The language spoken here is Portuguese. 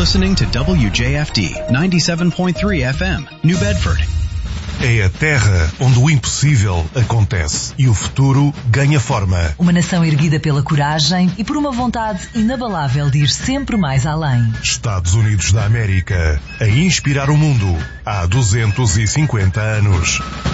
listening to WJFD 97.3 FM, New Bedford. É a terra onde o impossível acontece e o futuro ganha forma. Uma nação erguida pela coragem e por uma vontade inabalável de ir sempre mais além. Estados Unidos da América, a inspirar o mundo há 250 anos.